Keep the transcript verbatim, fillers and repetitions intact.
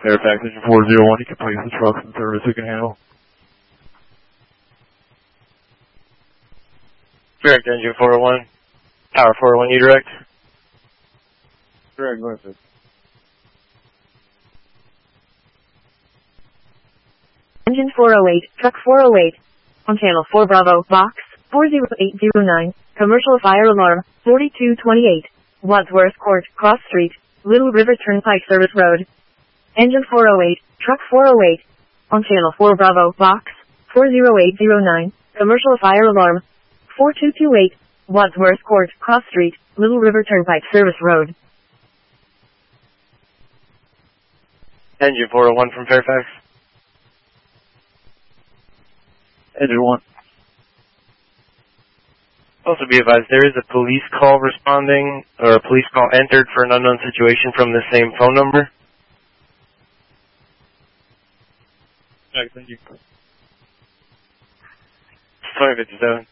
Fairfax Engine four zero one, you can place the trucks in service we can handle. Direct Engine four oh one. Tower four oh one, you direct? Direct, listen. Engine four oh eight, truck four oh eight. On channel four Bravo, box four zero eight zero nine. Commercial fire alarm, forty-two twenty-eight. Wadsworth Court, Cross Street, Little River Turnpike Service Road. Engine four oh eight, truck four oh eight. On channel four Bravo, box four zero eight zero nine. Commercial fire alarm, four two two eight. Wadsworth Court, Cross Street, Little River Turnpike Service Road. Engine four oh one from Fairfax. Engine one. Also be advised, there is a police call responding, or a police call entered for an unknown situation from the same phone number. Okay, thank you. twenty fifty-seven.